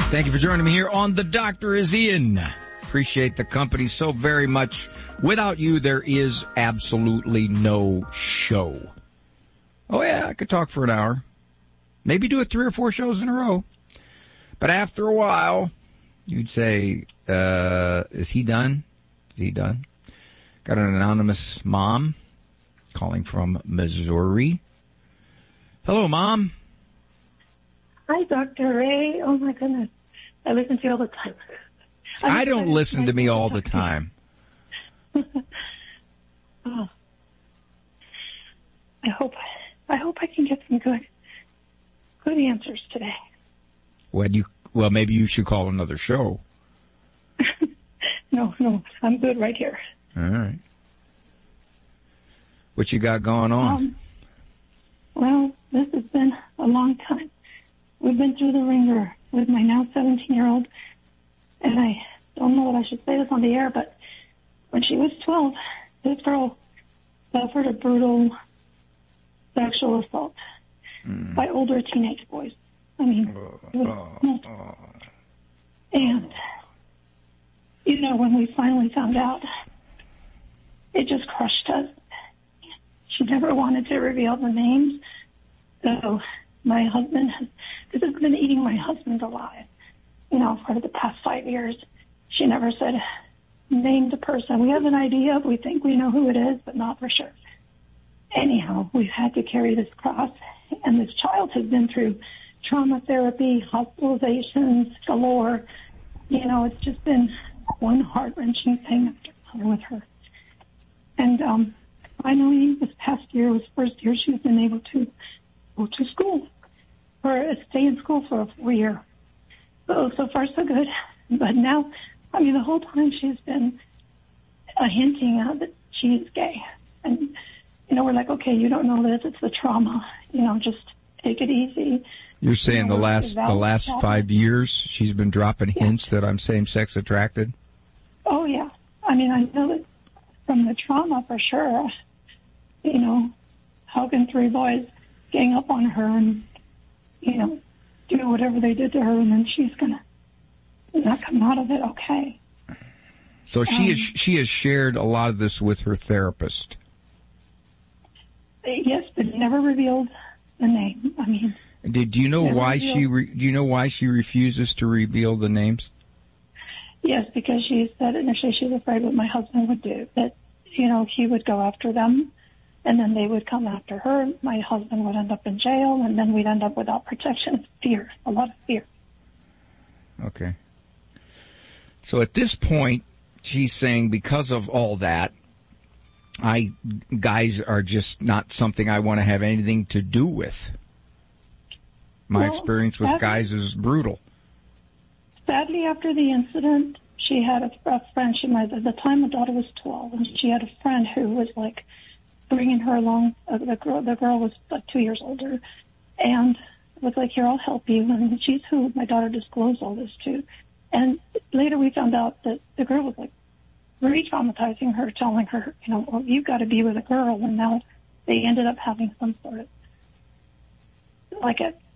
Thank you for joining me here on The Doctor Is In. Appreciate the company so very much. Without you, there is absolutely no show. Oh yeah, I could talk for an hour. Maybe do it 3 or 4 shows in a row. But after a while, you'd say, is he done? Is he done? Got an anonymous mom calling from Missouri. Hello, Mom. Hi, Dr. Ray. Oh, my goodness. I listen to you all the time. I don't listen to me all the time. Oh. I hope I can get some good answers today. Well, maybe you should call another show. No, I'm good right here. All right. What you got going on? Well, this has been a long time. We've been through the ringer with my now 17-year-old, and I don't know that I should say this on the air, but when she was 12, this girl suffered a brutal sexual assault by older teenage boys. I mean, it was multiple. And, you know, when we finally found out, it just crushed us. She never wanted to reveal the names. So my husband, this has been eating my husband alive, you know, for the past 5 years. She never said, name the person. We have an idea. We think we know who it is, but not for sure. Anyhow, we've had to carry this cross, and this child has been through trauma therapy, hospitalizations, galore. You know, it's just been one heart-wrenching thing after another with her. And finally, this past year was the first year she's been able to go to school, or stay in school for a full year. So far, so good. But now, I mean, the whole time she's been hinting at that she's gay. And, you know, we're like, okay, you don't know this. It's the trauma. You know, just take it easy. You're saying the last 5 years she's been dropping hints that I'm same-sex attracted? Oh, yeah. I mean, I know that from the trauma for sure. You know, how can 3 boys gang up on her and, you know, do whatever they did to her, and then she's going to not come out of it okay. So she has shared a lot of this with her therapist. Yes, but never revealed the name. I mean, do you know why she refuses to reveal the names? Yes, because she said initially she's afraid what my husband would do, that, you know, he would go after them, and then they would come after her. My husband would end up in jail, and then we'd end up without protection. It's fear, a lot of fear. Okay. So at this point, she's saying because of all that, guys are just not something I want to have anything to do with. My experience with guys is brutal. Sadly, after the incident, she had a friend. At the time, the daughter was 12, and she had a friend who was like bringing her along. The girl was like 2 years older, and was like, "Here, I'll help you." And she's who my daughter disclosed all this to. And later, we found out that the girl was like re-traumatizing her, telling her, you know, well, you've got to be with a girl. And now they ended up having some sort of like a